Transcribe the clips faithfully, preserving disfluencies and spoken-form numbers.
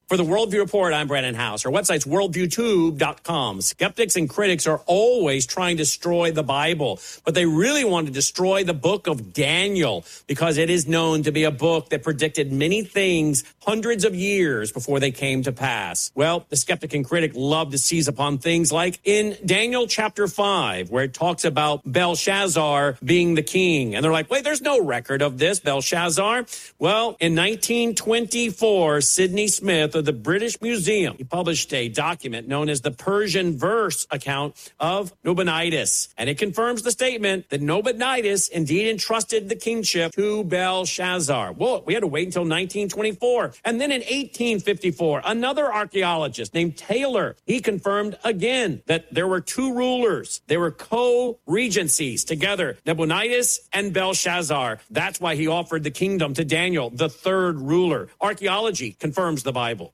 For the Worldview Report, I'm Brandon House. Our website's worldview tube dot com. Skeptics and critics are always trying to destroy the Bible, but they really want to destroy the book of Daniel because it is known to be a book that predicted many things hundreds of years before they came to pass. Well, the skeptic and critic love to seize upon things like in Daniel chapter five, where it talks about Belshazzar being the king. And they're like, wait, there's no record of this, Belshazzar. Well, in nineteen twenty-four, Sidney Smith of the British Museum, he published a document known as the Persian verse account of Nabonidus. And it confirms the statement that Nabonidus indeed entrusted the kingship to Belshazzar. Well, we had to wait until nineteen twenty-four. And then in eighteen fifty-four, another archaeologist named Taylor, he confirmed again that there were two rulers. They were co-regencies together, Nabonidus and Belshazzar. That's why he offered the kingdom to Daniel, the third ruler. Archaeology confirms the Bible.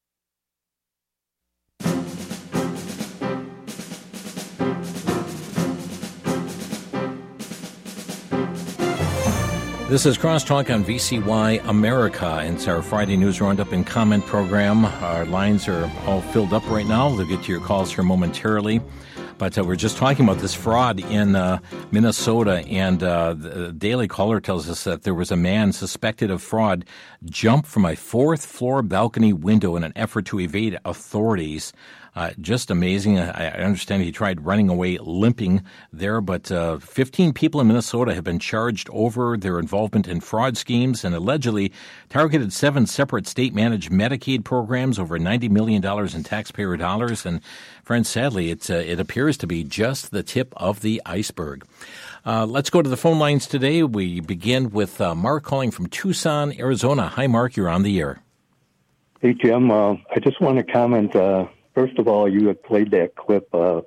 This is Crosstalk on V C Y America. It's our Friday News Roundup and comment program. Our lines are all filled up right now. We'll get to your calls here momentarily. But uh, we're just talking about this fraud in uh, Minnesota, and uh, the Daily Caller tells us that there was a man suspected of fraud jumped from a fourth-floor balcony window in an effort to evade authorities. Uh, just amazing. I, I understand he tried running away limping there, but uh, fifteen people in Minnesota have been charged over their involvement in fraud schemes and allegedly targeted seven separate state-managed Medicaid programs, over ninety million dollars in taxpayer dollars. And, friends, sadly, it's, uh, it appears to be just the tip of the iceberg. Uh, let's go to the phone lines today. We begin with uh, Mark calling from Tucson, Arizona. Hi, Mark. You're on the air. Hey, Jim. Uh, I just want to comment. Uh, first of all, you had played that clip uh,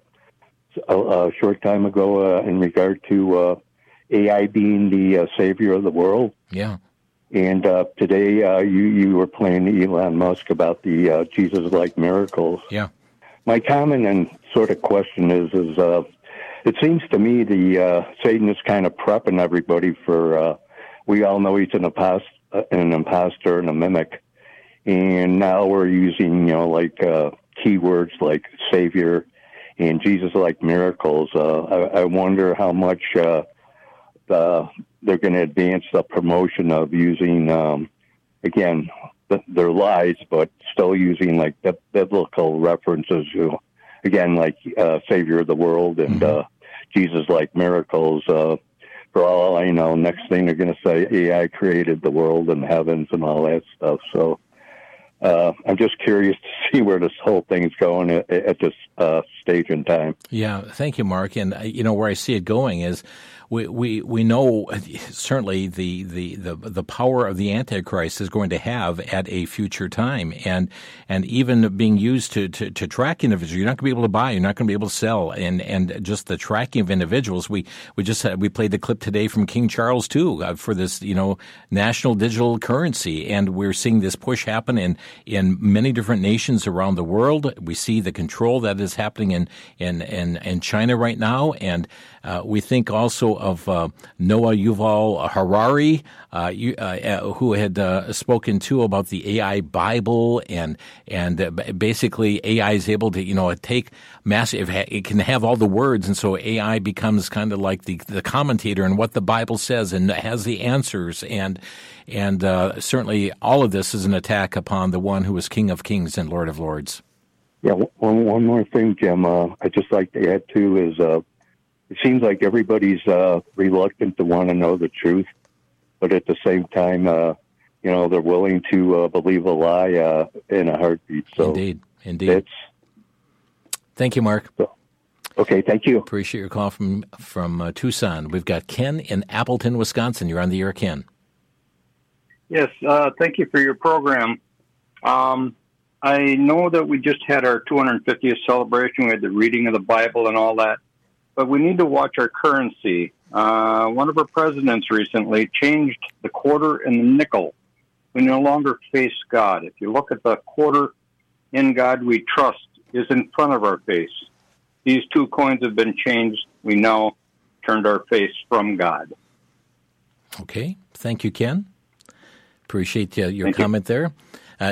a, a short time ago uh, in regard to uh, A I being the uh, savior of the world. Yeah. And uh, today uh, you, you were playing Elon Musk about the uh, Jesus-like miracles. Yeah. My comment and sort of question is, is uh, it seems to me the uh, Satan is kind of prepping everybody for, uh, we all know he's an, impost- an imposter and a mimic. And now we're using, you know, like uh, keywords like Savior and Jesus-like miracles. Uh, I, I wonder how much uh, the, they're going to advance the promotion of using, um, again, the, their lies, but still using like the biblical references. You know, again, like uh, Savior of the world and mm-hmm. uh, Jesus-like miracles. Uh, for all I know, next thing they're going to say A I created the world and heavens and all that stuff. So. Uh, I'm just curious to see where this whole thing's going at, at this uh, stage in time. Yeah, thank you, Mark. And, you know, where I see it going is we we, we know certainly the, the, the, the power of the Antichrist is going to have at a future time. And and even being used to, to, to track individuals, you're not going to be able to buy, you're not going to be able to sell. And, and just the tracking of individuals, we, we just had, we played the clip today from King Charles the Second uh, for this, you know, national digital currency. And we're seeing this push happen in in many different nations around the world. We see the control that is happening in in in, in China right now, and uh, we think also of uh, Noah Yuval Harari, uh, you, uh, who had uh, spoken too about the A I Bible, and and uh, basically A I is able to you know take massive. It can have all the words, and so A I becomes kind of like the the commentator in what the Bible says and has the answers. And and uh, certainly all of this is an attack upon the one who is King of Kings and Lord of Lords. Yeah, one one more thing, Jim. Uh, I just like to add too is uh, it seems like everybody's uh, reluctant to want to know the truth, but at the same time, uh, you know, they're willing to uh, believe a lie uh, in a heartbeat. So indeed, indeed. Thank you, Mark. So, okay, thank you. Appreciate your call from from uh, Tucson. We've got Ken in Appleton, Wisconsin. You're on the air, Ken. Yes, uh, thank you for your program. Um, I know that we just had our two hundred fiftieth celebration. We had the reading of the Bible and all that. But we need to watch our currency. Uh, one of our presidents recently changed the quarter and the nickel. We no longer face God. If you look at the quarter, in God we trust is in front of our face. These two coins have been changed. We now turned our face from God. Okay. Thank you, Ken. Appreciate uh, your Thank comment you. there.